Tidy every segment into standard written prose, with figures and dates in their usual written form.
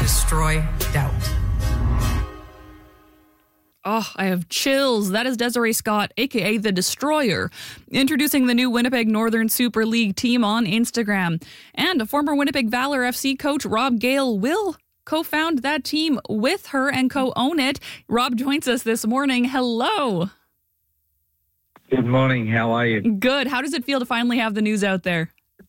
Destroy doubt. Oh, I have chills. That is Desiree Scott, a.k.a. The Destroyer, introducing the new Winnipeg Northern Super League team on Instagram. And a former Winnipeg Valor FC coach, Rob Gale, will co-found that team with her and co-own it. Rob joins us this morning. Hello. Good morning. How are you? Good. How does it feel to finally have the news out there?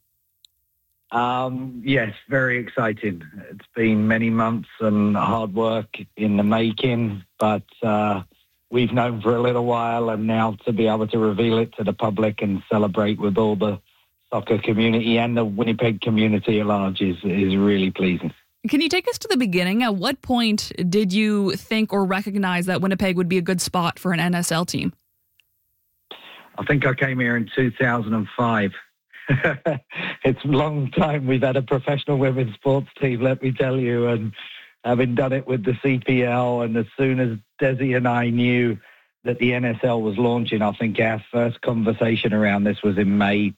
Yes, very exciting. It's been many months and hard work in the making, but we've known for a little while, and now to be able to reveal it to the public and celebrate with all the soccer community and the Winnipeg community at large is really pleasing. Can you take us to the beginning? At what point did you think or recognize that Winnipeg would be a good spot for an NSL team? I think I came here in 2005. It's a long time we've had a professional women's sports team, let me tell you, and having done it with the CPL, and as soon as Desi and I knew that the NSL was launching, I think our first conversation around this was in May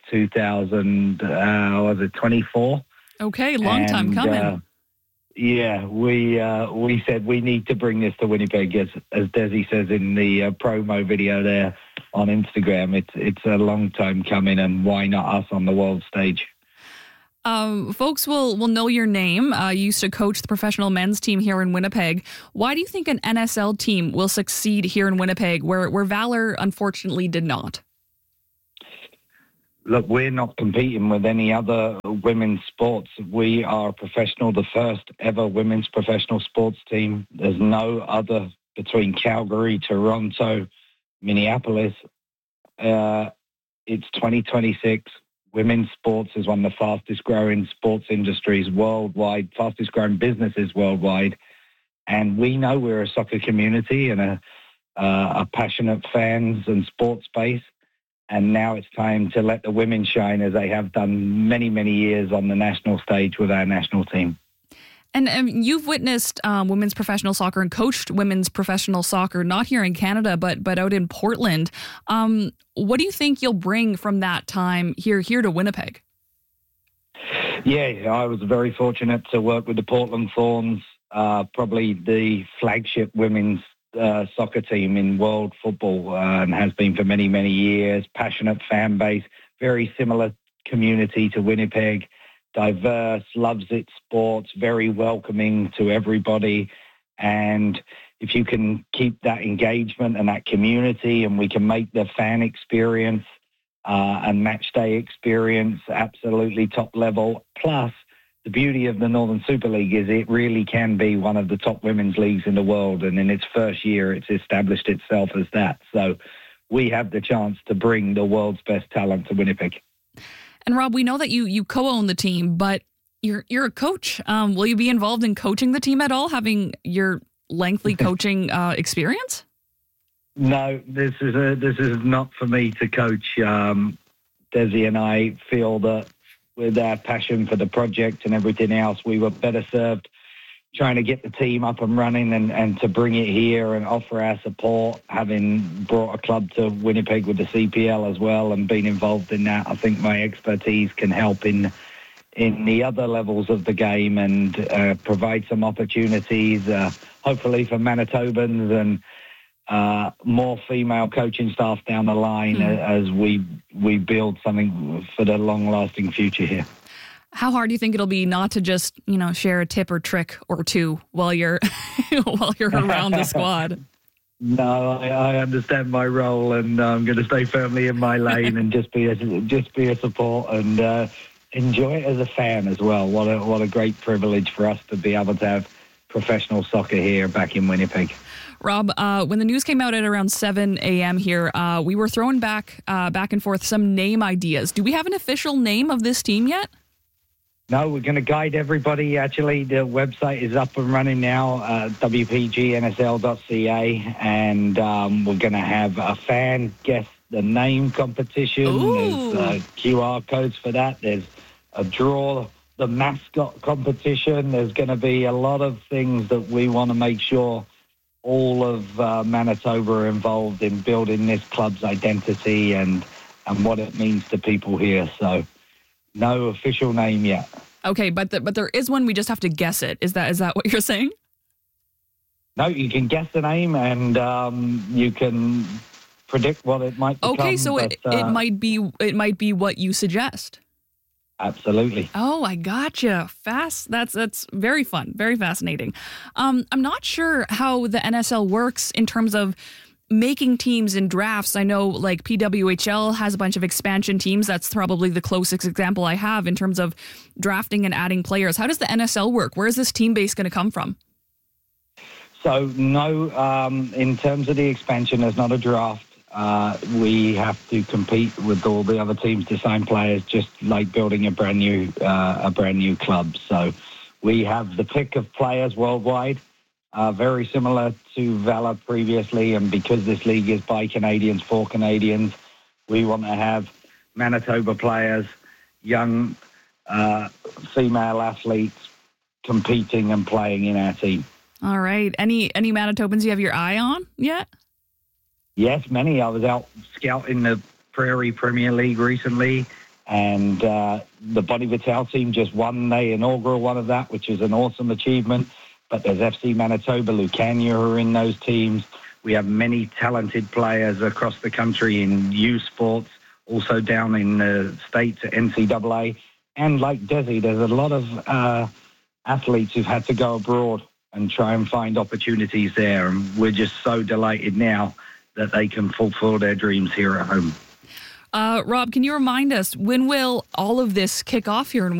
2024? Okay, long time coming. We said we need to bring this to Winnipeg, as Desi says in the promo video there on Instagram. It's a long time coming, and why not us on the world stage? Folks will know your name. You used to coach the professional men's team here in Winnipeg. Why do you think an NSL team will succeed here in Winnipeg, where Valor unfortunately did not? Look, we're not competing with any other women's sports. We are professional, the first ever women's professional sports team. There's no other between Calgary, Toronto, Minneapolis. It's 2026. Women's sports is one of the fastest growing sports industries worldwide, fastest growing businesses worldwide. And we know we're a soccer community and a passionate fans and sports base. And now it's time to let the women shine, as they have done many, many years on the national stage with our national team. And you've witnessed women's professional soccer and coached women's professional soccer, not here in Canada, but out in Portland. What do you think you'll bring from that time here to Winnipeg? Yeah, I was very fortunate to work with the Portland Thorns, probably the flagship women's soccer team in world football, and has been for many, many years. Passionate fan base, very similar community to Winnipeg, diverse, loves its sports, very welcoming to everybody. And if you can keep that engagement and that community, and we can make the fan experience and match day experience absolutely top level, plus the beauty of the Northern Super League is it really can be one of the top women's leagues in the world. And in its first year, it's established itself as that. So we have the chance to bring the world's best talent to Winnipeg. And Rob, we know that you co-own the team, but you're a coach. Will you be involved in coaching the team at all, having your lengthy coaching experience? No, this is not for me to coach. Desi and I feel that with our passion for the project and everything else, we were better served trying to get the team up and running and to bring it here and offer our support, having brought a club to Winnipeg with the CPL as well and been involved in that. I think my expertise can help in the other levels of the game and provide some opportunities, hopefully for Manitobans and more female coaching staff down the line as we build something for the long-lasting future here. How hard do you think it'll be not to just, share a tip or trick or two while you're around the squad? No, I understand my role, and I'm going to stay firmly in my lane and just be a support and enjoy it as a fan as well. What a great privilege for us to be able to have professional soccer here back in Winnipeg. Rob, when the news came out at around 7 a.m. here, we were throwing back and forth some name ideas. Do we have an official name of this team yet? No, we're going to guide everybody. Actually, the website is up and running now, wpgnsl.ca, and we're going to have a fan guess the name competition. Ooh. There's QR codes for that. There's a draw the mascot competition. There's going to be a lot of things that we want to make sure all of Manitoba are involved in building this club's identity and what it means to people here. So no official name yet. Okay, but there is one. We just have to guess it. Is that what you're saying? No, you can guess the name and you can predict what it might become. Okay, so it might be what you suggest. Absolutely. Oh, I gotcha. That's very fun, very fascinating. I'm not sure how the NSL works in terms of making teams in drafts. I know like PWHL has a bunch of expansion teams. That's probably the closest example I have in terms of drafting and adding players. How does the NSL work? Where is this team base going to come from? So no, in terms of the expansion, there's not a draft. We have to compete with all the other teams to sign players, just like building a brand new club. So we have the pick of players worldwide, very similar to Valor previously. And because this league is by Canadians for Canadians, we want to have Manitoba players, young female athletes competing and playing in our team. All right. Any Manitobans you have your eye on yet? Yes, many. I was out scouting the Prairie Premier League recently, and the Bonnie Vital team just won the inaugural one of that, which is an awesome achievement. But there's FC Manitoba, Lucania who are in those teams. We have many talented players across the country in youth sports, also down in the States at NCAA. And like Desi, there's a lot of athletes who've had to go abroad and try and find opportunities there. And we're just so delighted now that they can fulfill their dreams here at home. Rob, can you remind us, when will all of this kick off here in